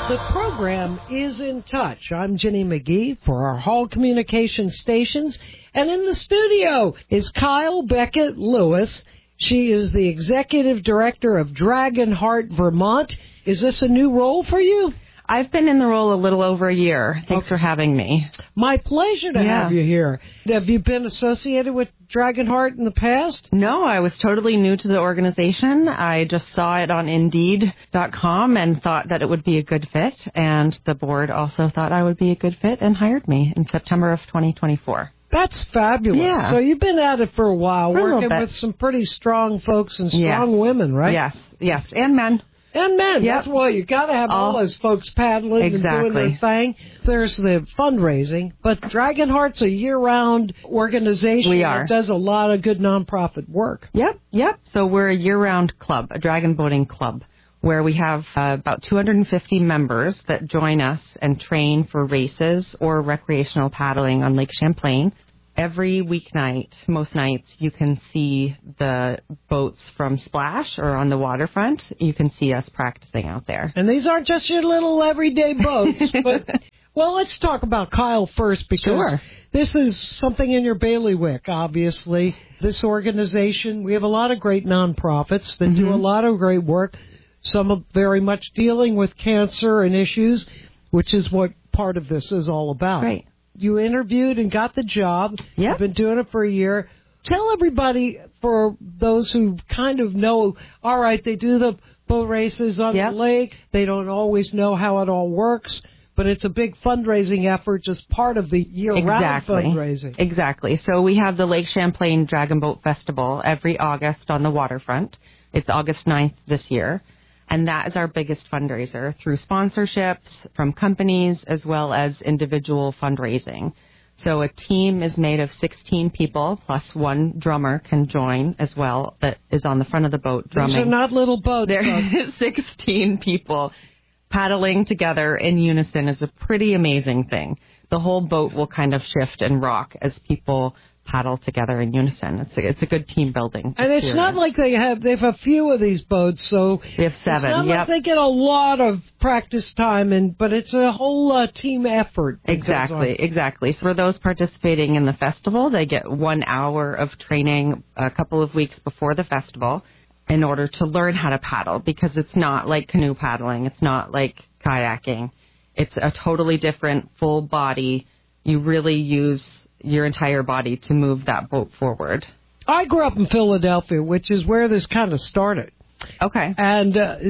The program is In Touch. I'm Jenny McGee for our Hall Communication Stations. And in the studio is Kyle Beckett Lewis. She is the Executive Director of Dragonheart Vermont. Is this a new role for you? I've been in the role a little over a year. Thanks for having me. My pleasure to have you here. Have you been associated with Dragonheart in the past? No, I was totally new to the organization. I just saw it on Indeed.com and thought that it would be a good fit. And the board also thought I would be a good fit and hired me in September of 2024. That's fabulous. Yeah. So you've been at it for a while, For a working with some pretty strong folks and strong women, right? Yes, and men. And men. Yep. That's why you got to have all those folks paddling and doing their thing. There's the fundraising, but Dragonheart's a year-round organization that does a lot of good nonprofit work. Yep. So we're a year-round club, a dragon boating club, where we have about 250 members that join us and train for races or recreational paddling on Lake Champlain. Every weeknight, most nights, you can see the boats from Splash or on the waterfront. You can see us practicing out there. And these aren't just your little everyday boats. But well, let's talk about Kyle first, because this is something in your bailiwick, obviously. This organization, we have a lot of great nonprofits that do a lot of great work. Some are very much dealing with cancer and issues, which is what part of this is all about. Great. You interviewed and got the job. Yep. You've been doing it for a year. Tell everybody, for those who kind of know, all right, they do the boat races on the lake. They don't always know how it all works, but it's a big fundraising effort, just part of the year-round fundraising. Exactly. So we have the Lake Champlain Dragon Boat Festival every August on the waterfront. It's August 9th this year. And that is our biggest fundraiser through sponsorships from companies as well as individual fundraising. So a team is made of 16 people, plus one drummer can join as well that is on the front of the boat drumming. These are not little boats. There are 16 people paddling together in unison is a pretty amazing thing. The whole boat will kind of shift and rock as people paddle together in unison. It's a good team building. And it's not like they have a few of these boats, so we have 7. It's not like they get a lot of practice time, but it's a whole team effort. Exactly. So for those participating in the festival, they get 1 hour of training a couple of weeks before the festival in order to learn how to paddle, because it's not like canoe paddling. It's not like kayaking. It's a totally different full body. You really use your entire body to move that boat forward. I grew up in Philadelphia, which is where this kind of started. Okay. And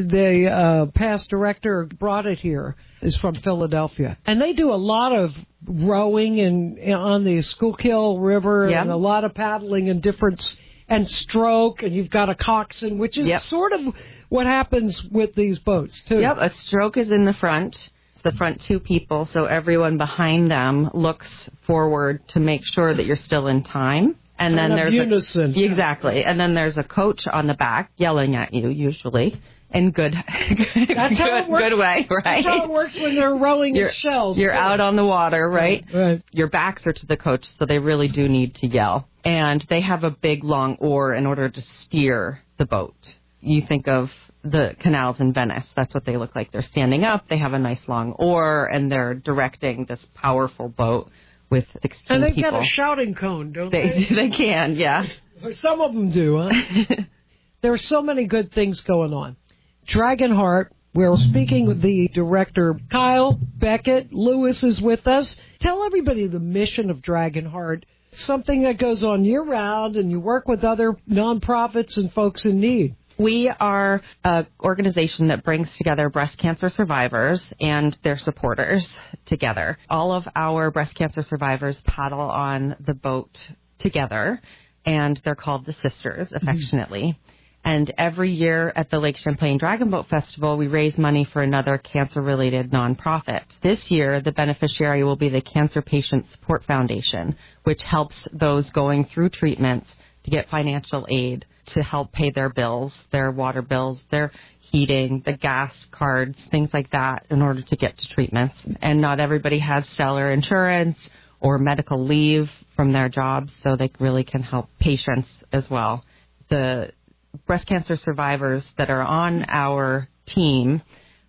the past director brought it here, is from Philadelphia. And they do a lot of rowing on the Schuylkill River and a lot of paddling and and stroke, and you've got a coxswain, which is sort of what happens with these boats, too. Yep, a stroke is in the front. The front 2 people, so everyone behind them looks forward to make sure that you're still in time. And then there's unison. Exactly. And then there's a coach on the back yelling at you, usually in good way, right? That's how it works when they're rowing in shells. You're out on the water, right? Right. Your backs are to the coach, so they really do need to yell. And they have a big long oar in order to steer the boat. You think of the canals in Venice. That's what they look like. They're standing up. They have a nice long oar, and they're directing this powerful boat with 16 people. And they've got a shouting cone, don't they? They can, yeah. Some of them do, huh? There are so many good things going on. Dragonheart, we're speaking with the director, Kyle Beckett Lewis, is with us. Tell everybody the mission of Dragonheart, something that goes on year-round, and you work with other nonprofits and folks in need. We are an organization that brings together breast cancer survivors and their supporters together. All of our breast cancer survivors paddle on the boat together, and they're called the Sisters, affectionately. And every year at the Lake Champlain Dragon Boat Festival, we raise money for another cancer-related nonprofit. This year, the beneficiary will be the Cancer Patient Support Foundation, which helps those going through treatments to get financial aid to help pay their bills, their water bills, their heating, the gas cards, things like that in order to get to treatments. And not everybody has stellar insurance or medical leave from their jobs, so they really can help patients as well. The breast cancer survivors that are on our team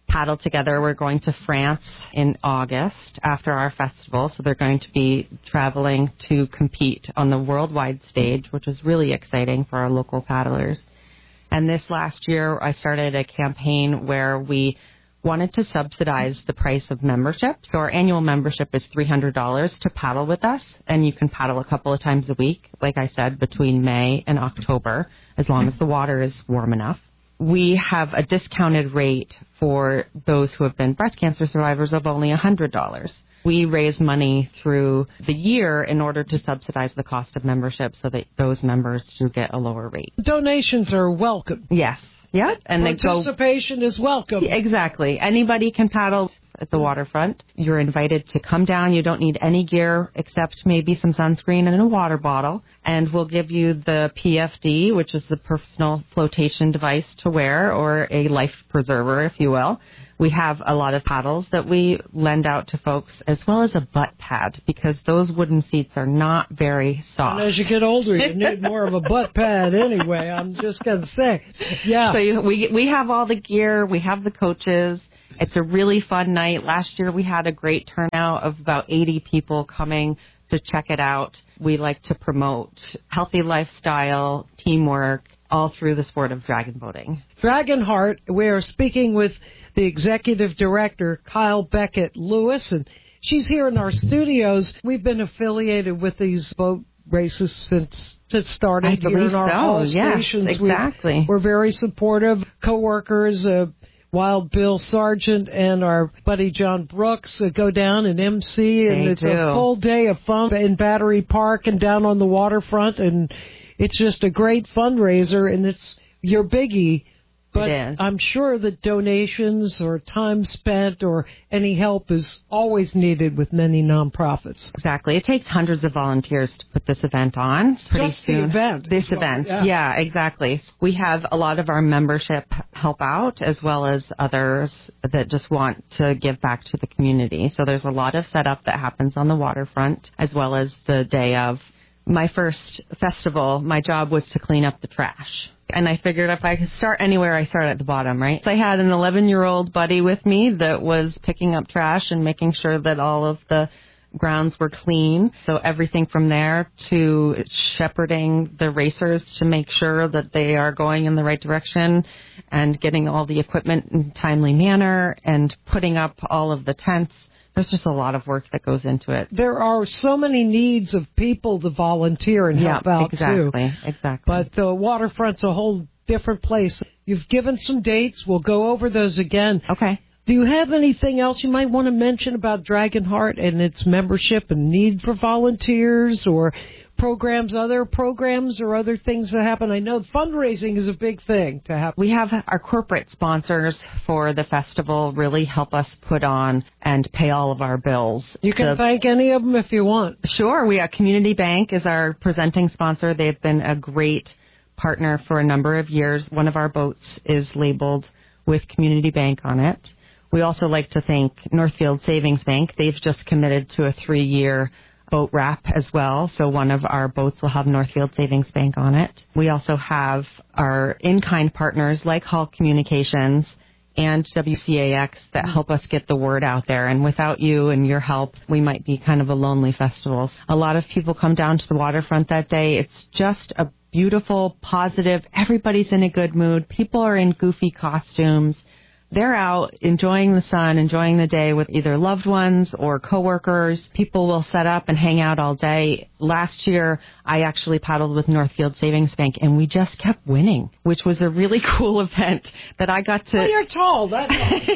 paddle together. We're going to France in August after our festival, so they're going to be traveling to compete on the worldwide stage, which is really exciting for our local paddlers. And this last year, I started a campaign where we wanted to subsidize the price of membership. So our annual membership is $300 to paddle with us, and you can paddle a couple of times a week, like I said, between May and October, as long as the water is warm enough. We have a discounted rate for those who have been breast cancer survivors of only $100. We raise money through the year in order to subsidize the cost of membership so that those members do get a lower rate. Donations are welcome. Yes. Yeah, and participation is welcome. Exactly. Anybody can paddle at the waterfront. You're invited to come down. You don't need any gear except maybe some sunscreen and a water bottle. And we'll give you the PFD, which is the personal flotation device to wear, or a life preserver, if you will. We have a lot of paddles that we lend out to folks, as well as a butt pad, because those wooden seats are not very soft. And as you get older, you need more of a butt pad anyway, I'm just going to say. Yeah. So we have all the gear. We have the coaches. It's a really fun night. Last year we had a great turnout of about 80 people coming to check it out. We like to promote healthy lifestyle, teamwork, all through the sport of dragon boating. Dragonheart, we are speaking with the executive director, Kyle Beckett Lewis, and she's here in our studios. We've been affiliated with these boat races since it started here in our all stations. Exactly. We're very supportive. Co-workers, Wild Bill Sargent and our buddy John Brooks go down and MC, and it's a full day of fun in Battery Park and down on the waterfront, and it's just a great fundraiser, and it's your biggie. But I'm sure that donations or time spent or any help is always needed with many nonprofits. Exactly. It takes hundreds of volunteers to put this event on. Pretty Just soon. The event. This event. Yeah, exactly. We have a lot of our membership help out, as well as others that just want to give back to the community. So there's a lot of setup that happens on the waterfront, as well as the day of. My first festival, my job was to clean up the trash. And I figured if I could start anywhere, I start at the bottom, right? So I had an 11-year-old buddy with me that was picking up trash and making sure that all of the grounds were clean. So everything from there to shepherding the racers to make sure that they are going in the right direction and getting all the equipment in a timely manner and putting up all of the tents. There's just a lot of work that goes into it. There are so many needs of people to volunteer and help out, too. Exactly. But the waterfront's a whole different place. You've given some dates. We'll go over those again. Okay. Do you have anything else you might want to mention about Dragonheart and its membership and need for volunteers or programs, other programs or other things that happen? I know fundraising is a big thing to happen. We have our corporate sponsors for the festival really help us put on and pay all of our bills. You can thank any of them if you want. Sure. We have Community Bank is our presenting sponsor. They've been a great partner for a number of years. One of our boats is labeled with Community Bank on it. We also like to thank Northfield Savings Bank. They've just committed to a 3-year boat wrap as well. So one of our boats will have Northfield Savings Bank on it. We also have our in-kind partners like Hall Communications and WCAX that help us get the word out there. And without you and your help, we might be kind of a lonely festival. A lot of people come down to the waterfront that day. It's just a beautiful, positive, everybody's in a good mood. People are in goofy costumes. They're out enjoying the sun, enjoying the day with either loved ones or coworkers. People will set up and hang out all day. Last year, I actually paddled with Northfield Savings Bank, and we just kept winning, which was a really cool event that I got to... Oh, you're tall. That's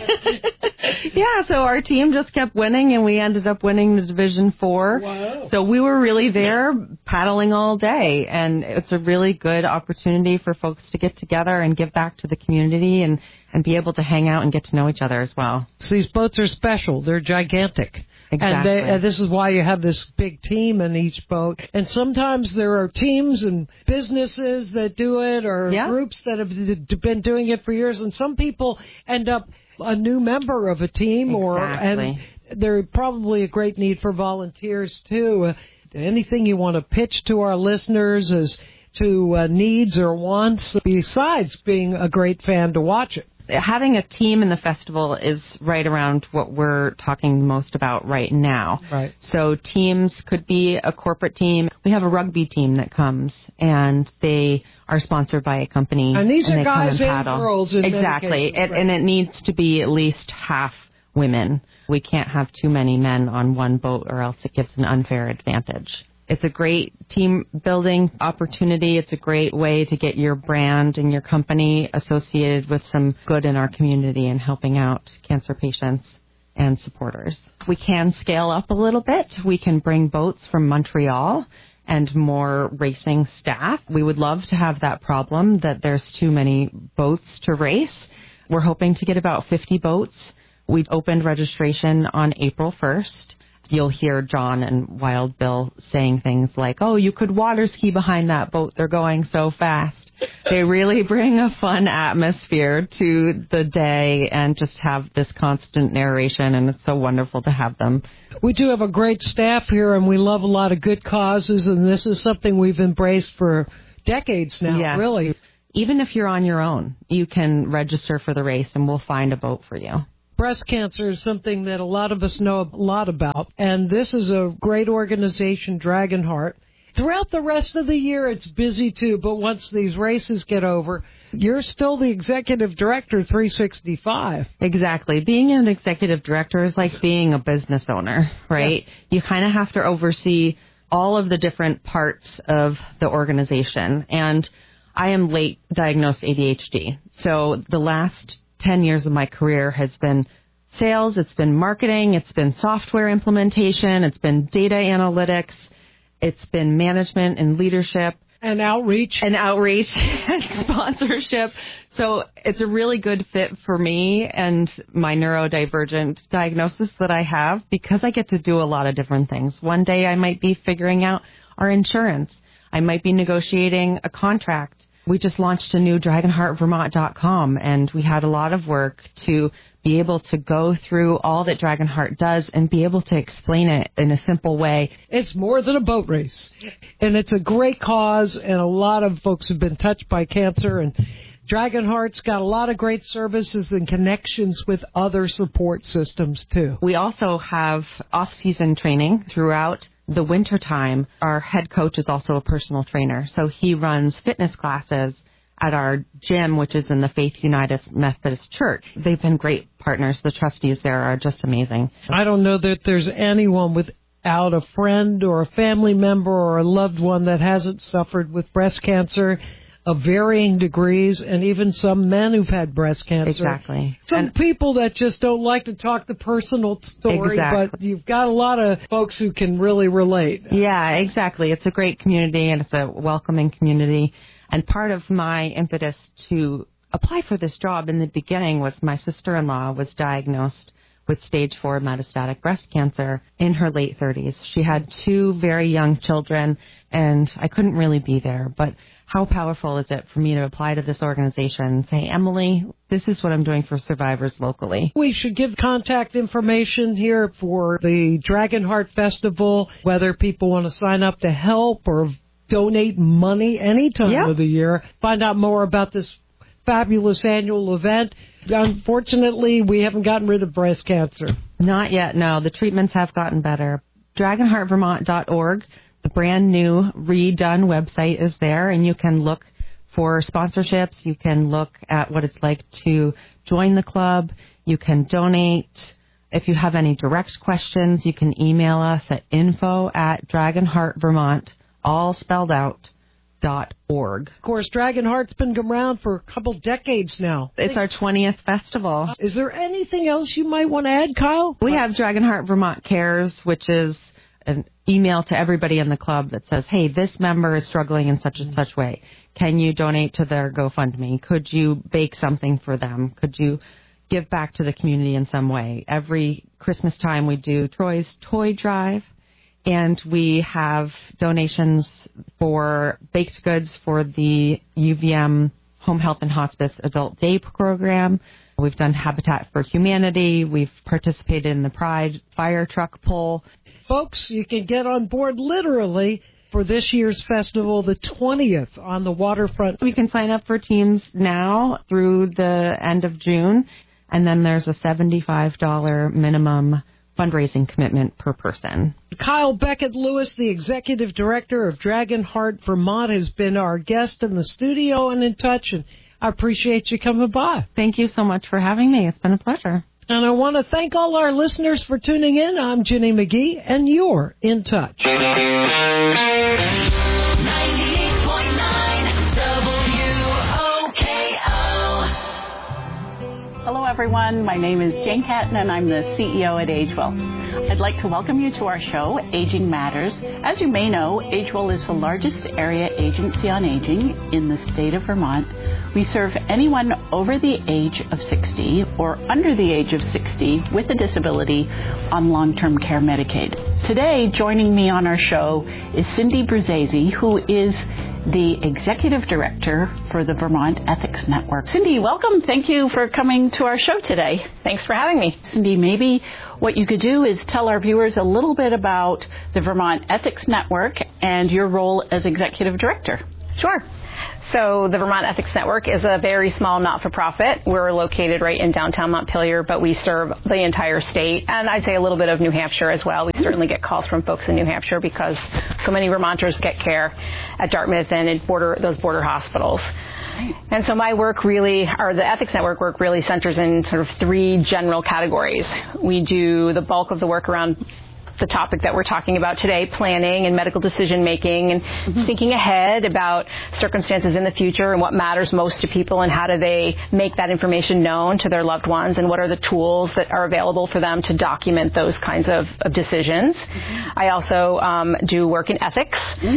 Yeah, so our team just kept winning, and we ended up winning the Division 4. Wow. So we were really there paddling all day, and it's a really good opportunity for folks to get together and give back to the community and be able to hang out and get to know each other as well. So these boats are special. They're gigantic. Exactly. And this is why you have this big team in each boat. And sometimes there are teams and businesses that do it or groups that have been doing it for years. And some people end up a new member of a team and there's probably a great need for volunteers, too. Anything you want to pitch to our listeners as to needs or wants besides being a great fan to watch it? Having a team in the festival is right around what we're talking most about right now. Right. So teams could be a corporate team. We have a rugby team that comes, and they are sponsored by a company. And these are guys and girls in exactly. many cases, right. And it needs to be at least half women. We can't have too many men on one boat or else it gives an unfair advantage. It's a great team building opportunity. It's a great way to get your brand and your company associated with some good in our community and helping out cancer patients and supporters. We can scale up a little bit. We can bring boats from Montreal and more racing staff. We would love to have that problem that there's too many boats to race. We're hoping to get about 50 boats. We opened registration on April 1st. You'll hear John and Wild Bill saying things like, oh, you could water ski behind that boat. They're going so fast. They really bring a fun atmosphere to the day and just have this constant narration, and it's so wonderful to have them. We do have a great staff here, and we love a lot of good causes, and this is something we've embraced for decades now, really. Even if you're on your own, you can register for the race, and we'll find a boat for you. Breast cancer is something that a lot of us know a lot about, and this is a great organization, Dragonheart. Throughout the rest of the year, it's busy too, but once these races get over, you're still the executive director 365. Exactly. Being an executive director is like being a business owner, right? Yeah. You kind of have to oversee all of the different parts of the organization, and I am late diagnosed ADHD, so the last 10 years of my career has been sales, it's been marketing, it's been software implementation, it's been data analytics, it's been management and leadership. And outreach. And sponsorship. So it's a really good fit for me and my neurodivergent diagnosis that I have because I get to do a lot of different things. One day I might be figuring out our insurance. I might be negotiating a contract. We just launched a new DragonheartVermont.com, and we had a lot of work to be able to go through all that Dragonheart does and be able to explain it in a simple way. It's more than a boat race, and it's a great cause, and a lot of folks have been touched by cancer, and Dragonheart's got a lot of great services and connections with other support systems, too. We also have off-season training throughout the wintertime. Our head coach is also a personal trainer, so he runs fitness classes at our gym, which is in the Faith United Methodist Church. They've been great partners. The trustees there are just amazing. I don't know that there's anyone without a friend or a family member or a loved one that hasn't suffered with breast cancer of varying degrees, and even some men who've had breast cancer. Exactly. Some people that just don't like to talk the personal story, but you've got a lot of folks who can really relate. Yeah, exactly. It's a great community, and it's a welcoming community. And part of my impetus to apply for this job in the beginning was my sister-in-law was diagnosed with stage 4 metastatic breast cancer in her late 30s. She had 2 very young children, and I couldn't really be there, but how powerful is it for me to apply to this organization and say, Emily, this is what I'm doing for survivors locally? We should give contact information here for the Dragonheart Festival, whether people want to sign up to help or donate money any time of the year. Find out more about this fabulous annual event. Unfortunately, we haven't gotten rid of breast cancer. Not yet, no. The treatments have gotten better. DragonheartVermont.org. The brand new redone website is there, and you can look for sponsorships. You can look at what it's like to join the club. You can donate. If you have any direct questions, you can email us at info@DragonheartVermont, all spelled out, .org. Of course, Dragonheart's been around for a couple decades now. It's our 20th festival. Is there anything else you might want to add, Kyle? We have Dragonheart Vermont Cares, which is an email to everybody in the club that says, hey, this member is struggling in such and such way. Can you donate to their GoFundMe? Could you bake something for them? Could you give back to the community in some way? Every Christmas time we do Troy's Toy Drive, and we have donations for baked goods for the UVM Home Health and Hospice Adult Day program. We've done Habitat for Humanity. We've participated in the Pride fire truck pull. Folks, you can get on board literally for this year's festival, the 20th on the waterfront. You can sign up for teams now through the end of June, and then there's a $75 minimum fundraising commitment per person. Kyle Beckett-Lewis, the executive director of Dragonheart Vermont, has been our guest in the studio and in touch, and I appreciate you coming by. Thank you so much for having me. It's been a pleasure. And I want to thank all our listeners for tuning in. I'm Ginny McGee, and you're in touch. 98.9 WOKO. Hello, everyone. My name is Jane Catton, and I'm the CEO at AgeWell. I'd like to welcome you to our show, Aging Matters. As you may know, AgeWell is the largest area agency on aging in the state of Vermont. We serve anyone over the age of 60 or under the age of 60 with a disability on long-term care Medicaid. Today, joining me on our show is Cindy Bruzzese, who is the Executive Director for the Vermont Ethics Network. Cindy, welcome. Thank you for coming to our show today. Thanks for having me. Cindy, maybe what you could do is tell our viewers a little bit about the Vermont Ethics Network and your role as Executive Director. Sure. So the Vermont Ethics Network is a very small not-for-profit. We're located right in downtown Montpelier, but we serve the entire state, and I'd say a little bit of New Hampshire as well. We certainly get calls from folks in New Hampshire because so many Vermonters get care at Dartmouth and in those border hospitals. And so my work really, or the Ethics Network work really centers in sort of three general categories. We do the bulk of the work around the topic that we're talking about today, planning and medical decision making and thinking ahead about circumstances in the future and what matters most to people and how do they make that information known to their loved ones and what are the tools that are available for them to document those kinds of decisions. I also do work in ethics,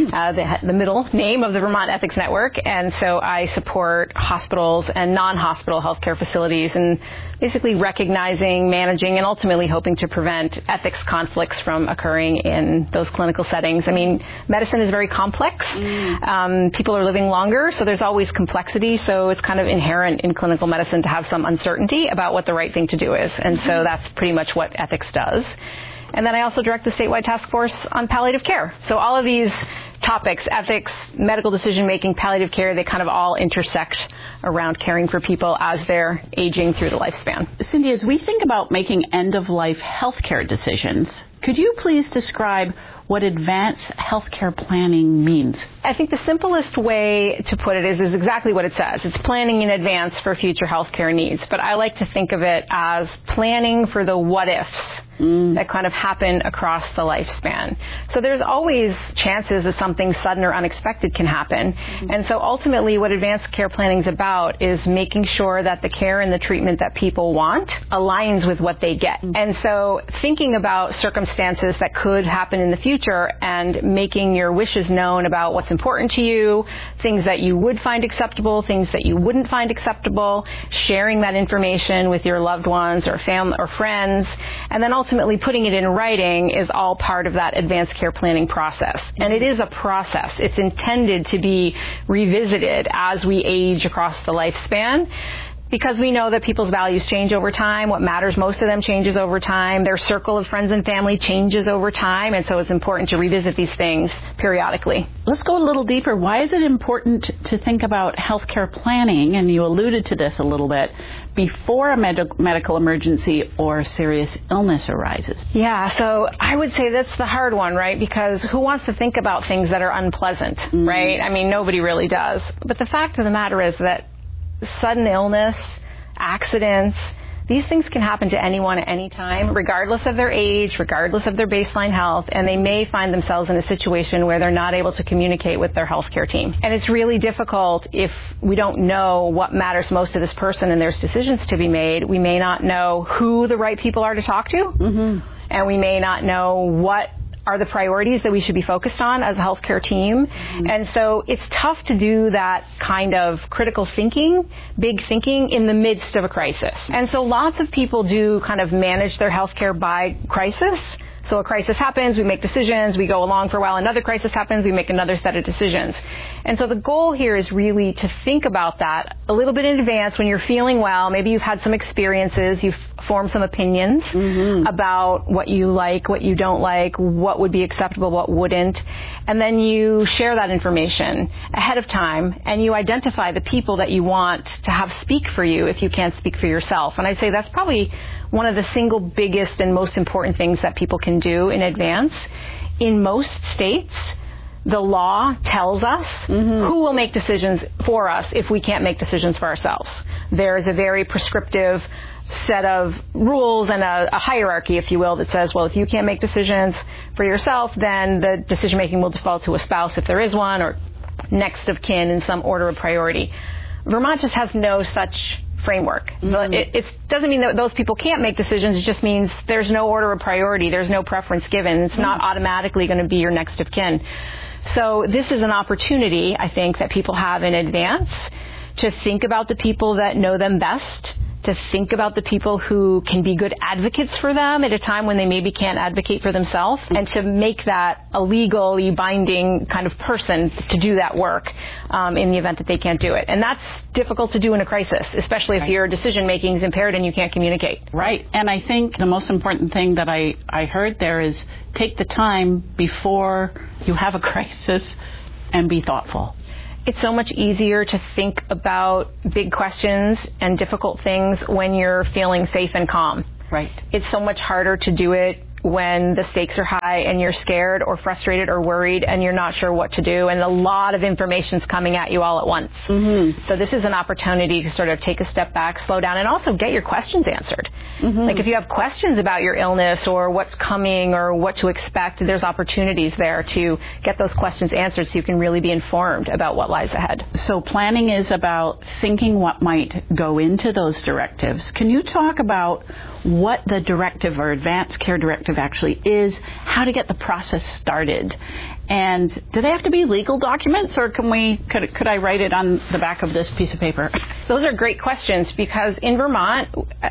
the middle name of the Vermont Ethics Network, and so I support hospitals and non-hospital healthcare facilities and basically recognizing, managing, and ultimately hoping to prevent ethics conflicts from occurring in those clinical settings. I mean, medicine is very complex. People are living longer, so there's always complexity, so it's kind of inherent in clinical medicine to have some uncertainty about what the right thing to do is, and so that's pretty much what ethics does. And then I also direct the statewide task force on palliative care. So all of these topics, ethics, medical decision-making, palliative care, they kind of all intersect around caring for people as they're aging through the lifespan. Cindy, as we think about making end-of-life healthcare decisions, could you please describe what advanced healthcare planning means? I think the simplest way to put it is exactly what it says. It's planning in advance for future healthcare needs. But I like to think of it as planning for the what-ifs that kind of happen across the lifespan. So there's always chances that something sudden or unexpected can happen. And so ultimately what advanced care planning is about is making sure that the care and the treatment that people want aligns with what they get. And so thinking about circumstances that could happen in the future and making your wishes known about what's important to you, things that you would find acceptable, things that you wouldn't find acceptable, sharing that information with your loved ones or family or friends, and then ultimately putting it in writing is all part of that advanced care planning process. And it is a process. It's intended to be revisited as we age across the lifespan, because we know that people's values change over time. What matters most to them changes over time. Their circle of friends and family changes over time, and so it's important to revisit these things periodically. Let's go a little deeper. Why is it important to think about healthcare planning, and you alluded to this a little bit, before a medical emergency or serious illness arises? Yeah, so I would say that's the hard one, right? Because who wants to think about things that are unpleasant, right? I mean, nobody really does. But the fact of the matter is that sudden illness, accidents, these things can happen to anyone at any time, regardless of their age, regardless of their baseline health, and they may find themselves in a situation where they're not able to communicate with their healthcare team. And it's really difficult if we don't know what matters most to this person and there's decisions to be made. We may not know who the right people are to talk to, and we may not know what are the priorities that we should be focused on as a healthcare team. And so it's tough to do that kind of critical thinking, big thinking in the midst of a crisis. And so lots of people do kind of manage their healthcare by crisis. So a crisis happens, we make decisions, we go along for a while, another crisis happens, we make another set of decisions. And so the goal here is really to think about that a little bit in advance when you're feeling well. Maybe you've had some experiences, you've form some opinions about what you like, what you don't like, what would be acceptable, what wouldn't. And then you share that information ahead of time, and you identify the people that you want to have speak for you if you can't speak for yourself. And I'd say that's probably one of the single biggest and most important things that people can do in advance. In most states, the law tells us who will make decisions for us if we can't make decisions for ourselves. There's a very prescriptive set of rules and a hierarchy, if you will, that says, well, if you can't make decisions for yourself, then the decision-making will default to a spouse if there is one, or next of kin in some order of priority. Vermont just has no such framework. It doesn't mean that those people can't make decisions. It just means there's no order of priority. There's no preference given. It's not automatically going to be your next of kin. So this is an opportunity, I think, that people have in advance to think about the people that know them best, to think about the people who can be good advocates for them at a time when they maybe can't advocate for themselves, and to make that a legally binding kind of person to do that work in the event that they can't do it. And that's difficult to do in a crisis, especially if your decision-making is impaired and you can't communicate. Right. And I think the most important thing that I heard there is take the time before you have a crisis and be thoughtful. It's so much easier to think about big questions and difficult things when you're feeling safe and calm. Right. It's so much harder to do it when the stakes are high and you're scared or frustrated or worried and you're not sure what to do, and a lot of information's coming at you all at once. So this is an opportunity to sort of take a step back, slow down, and also get your questions answered. Like if you have questions about your illness or what's coming or what to expect, there's opportunities there to get those questions answered so you can really be informed about what lies ahead. So planning is about thinking what might go into those directives. Can you talk about what the directive or advanced care directive actually is, how to get the process started, and do they have to be legal documents, or could I write it on the back of this piece of paper? Those are great questions, because in Vermont,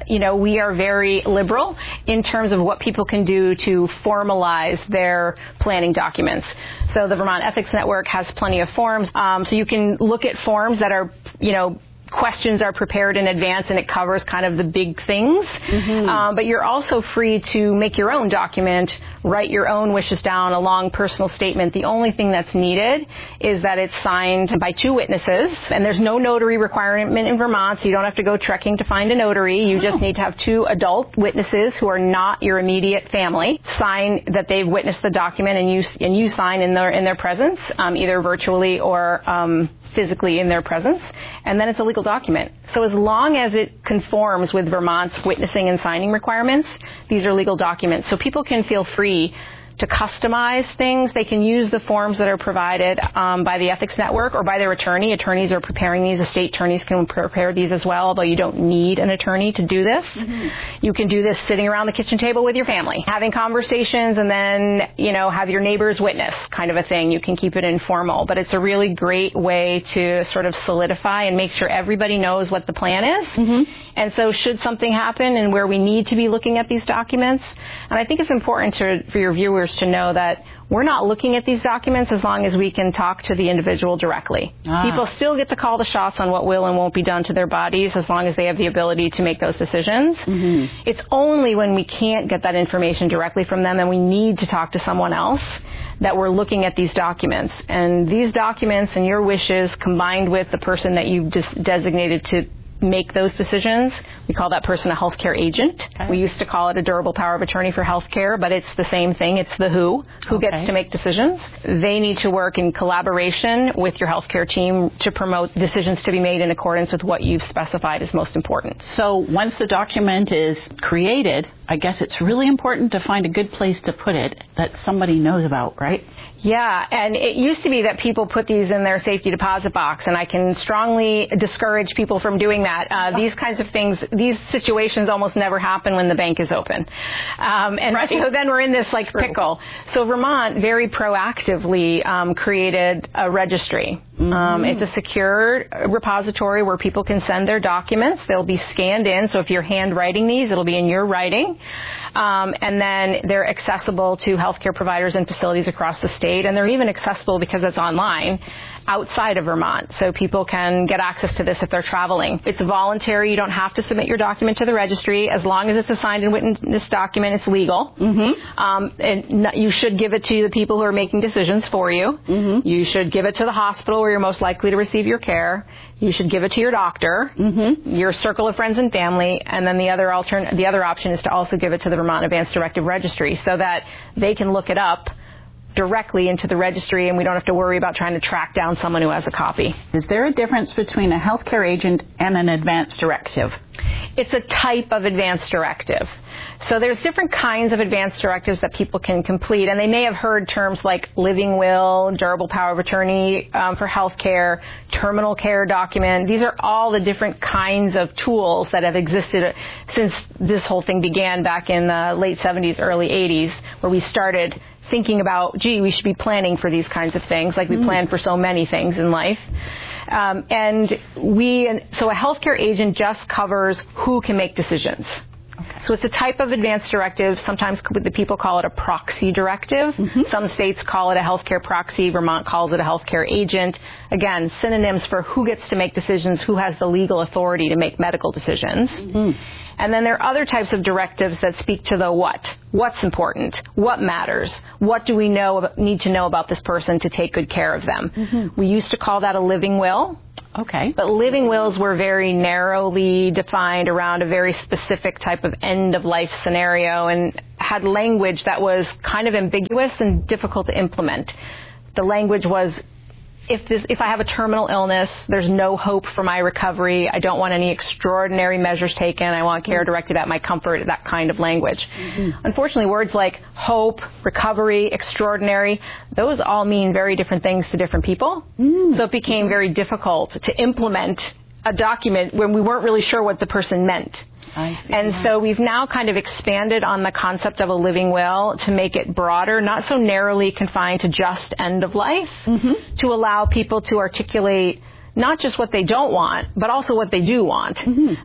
we are very liberal in terms of what people can do to formalize their planning documents. So the Vermont Ethics Network has plenty of forms, so you can look at forms that are, questions are prepared in advance, and it covers kind of the big things. But you're also free to make your own document, write your own wishes down, a long personal statement. The only thing that's needed is that it's signed by 2 witnesses, and there's no notary requirement in Vermont, so you don't have to go trekking to find a notary. You just need to have 2 adult witnesses who are not your immediate family sign that they've witnessed the document, and you sign in their presence, either virtually or physically in their presence, and then it's a legal document. So as long as it conforms with Vermont's witnessing and signing requirements, these are legal documents. So people can feel free to customize things. They can use the forms that are provided by the Ethics Network or by their attorney. Attorneys are preparing these. Estate attorneys can prepare these as well, although you don't need an attorney to do this. You can do this sitting around the kitchen table with your family, having conversations, and then, have your neighbors witness, kind of a thing. You can keep it informal, but it's a really great way to sort of solidify and make sure everybody knows what the plan is. And so should something happen and where we need to be looking at these documents, and I think it's important for your viewers to know that we're not looking at these documents as long as we can talk to the individual directly. People still get to call the shots on what will and won't be done to their bodies as long as they have the ability to make those decisions. It's only when we can't get that information directly from them and we need to talk to someone else that we're looking at these documents. And these documents and your wishes combined with the person that you've designated to make those decisions, we call that person a healthcare agent. We used to call it a durable power of attorney for healthcare, but it's the same thing. It's the who gets to make decisions. They need to work in collaboration with your healthcare team to promote decisions to be made in accordance with what you've specified as most important. So once the document is created, I guess it's really important to find a good place to put it that somebody knows about, right? Yeah, and it used to be that people put these in their safety deposit box, and I can strongly discourage people from doing that. These kinds of things, these situations almost never happen when the bank is open. So then we're in this pickle. So Vermont very proactively created a registry. It's a secure repository where people can send their documents. They'll be scanned in. So if you're handwriting these, it'll be in your writing. And then they're accessible to healthcare providers and facilities across the state. And they're even accessible because it's online outside of Vermont. So people can get access to this if they're traveling. It's voluntary. You don't have to submit your document to the registry. As long as it's a signed and witnessed document, it's legal. And you should give it to the people who are making decisions for you. You should give it to the hospital where you're most likely to receive your care. You should give it to your doctor, your circle of friends and family, and then the other option is to also give it to the Vermont Advance Directive Registry so that they can look it up directly into the registry, and we don't have to worry about trying to track down someone who has a copy. Is there a difference between a healthcare agent and an advance directive? It's a type of advance directive. So there's different kinds of advance directives that people can complete, and they may have heard terms like living will, durable power of attorney for healthcare, terminal care document. These are all the different kinds of tools that have existed since this whole thing began back in the late 70s, early 80s, where we started thinking about, we should be planning for these kinds of things, like we plan for so many things in life. So a healthcare agent just covers who can make decisions. So it's a type of advance directive. Sometimes the people call it a proxy directive. Some states call it a healthcare proxy. Vermont calls it a healthcare agent. Again, synonyms for who gets to make decisions, who has the legal authority to make medical decisions. And then there are other types of directives that speak to the what. What's important? What matters? What do we need to know about this person to take good care of them? We used to call that a living will. But living wills were very narrowly defined around a very specific type of end-of-life scenario and had language that was kind of ambiguous and difficult to implement. The language was, if I have a terminal illness, there's no hope for my recovery. I don't want any extraordinary measures taken. I want care directed at my comfort, that kind of language. Unfortunately, words like hope, recovery, extraordinary, those all mean very different things to different people. So it became very difficult to implement a document when we weren't really sure what the person meant. And so we've now kind of expanded on the concept of a living will to make it broader, not so narrowly confined to just end of life, to allow people to articulate not just what they don't want, but also what they do want,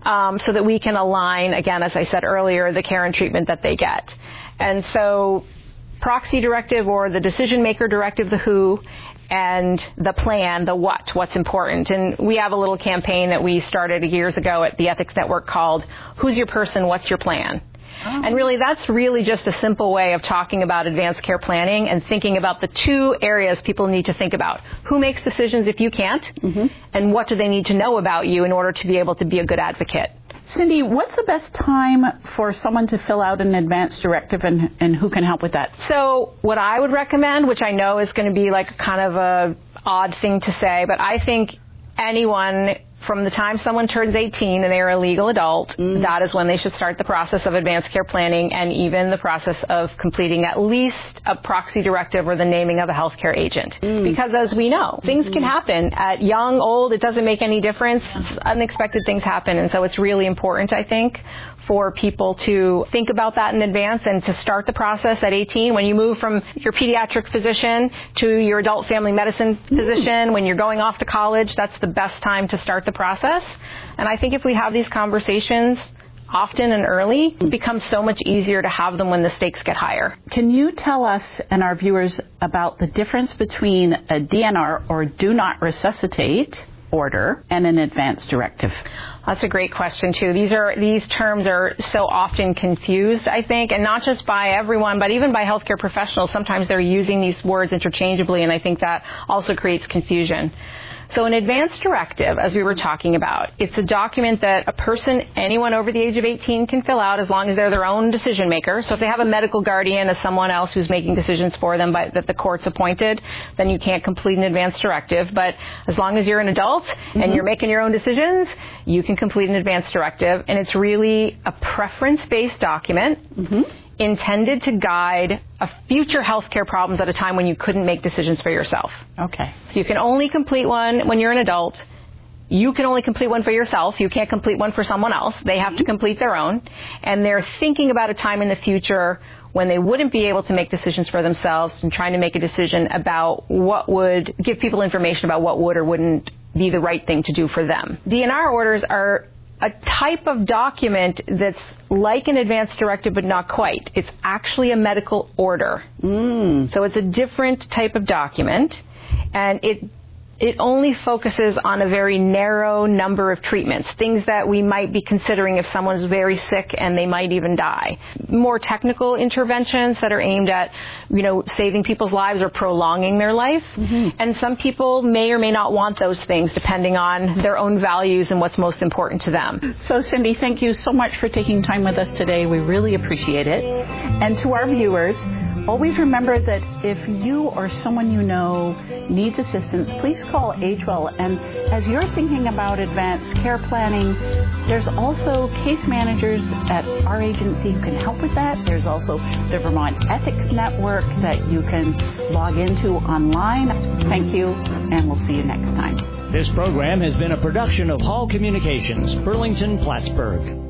so that we can align, again, as I said earlier, the care and treatment that they get. And so proxy directive or the decision maker directive, the who, and the plan, the what's important. And we have a little campaign that we started years ago at the Ethics Network called Who's Your Person, What's Your Plan? And really, that's really just a simple way of talking about advanced care planning and thinking about the two areas people need to think about. Who makes decisions if you can't? And what do they need to know about you in order to be able to be a good advocate? Cindy, what's the best time for someone to fill out an advance directive, and who can help with that? So what I would recommend, which I know is going to be like kind of a odd thing to say, but I think anyone from the time someone turns 18 and they are a legal adult, that is when they should start the process of advanced care planning and even the process of completing at least a proxy directive or the naming of a healthcare agent. Because as we know, things can happen at young, old, it doesn't make any difference. Unexpected things happen, and so it's really important, I think, for people to think about that in advance and to start the process at 18. When you move from your pediatric physician to your adult family medicine physician, when you're going off to college, that's the best time to start the process. And I think if we have these conversations often and early, it becomes so much easier to have them when the stakes get higher. Can you tell us and our viewers about the difference between a DNR, or do not resuscitate, order and an advance directive? That's a great question, too. These terms are so often confused, I think, and not just by everyone, but even by healthcare professionals. Sometimes they're using these words interchangeably, and I think that also creates confusion. So an advance directive, as we were talking about, it's a document that a person, anyone over the age of 18, can fill out as long as they're their own decision maker. So if they have a medical guardian as someone else who's making decisions for them that the court's appointed, then you can't complete an advance directive. But as long as you're an adult and you're making your own decisions, you can complete an advance directive. And it's really a preference-based document intended to guide future health care problems at a time when you couldn't make decisions for yourself. Okay. So you can only complete one when you're an adult. you can only complete one for yourself. You can't complete one for someone else. They have to complete their own. And they're thinking about a time in the future when they wouldn't be able to make decisions for themselves and trying to make a decision about what would give people information about what would or wouldn't be the right thing to do for them. DNR orders are a type of document that's like an advance directive, but not quite. It's actually a medical order. So it's a different type of document, and it only focuses on a very narrow number of treatments, things that we might be considering if someone's very sick and they might even die. More technical interventions that are aimed at, saving people's lives or prolonging their life. And some people may or may not want those things depending on their own values and what's most important to them. So, Cindy, thank you so much for taking time with us today. We really appreciate it. And to our viewers, always remember that if you or someone you know needs assistance, please call AgeWell. And as you're thinking about advanced care planning, there's also case managers at our agency who can help with that. There's also the Vermont Ethics Network that you can log into online. Thank you, and we'll see you next time. This program has been a production of Hall Communications, Burlington, Plattsburgh.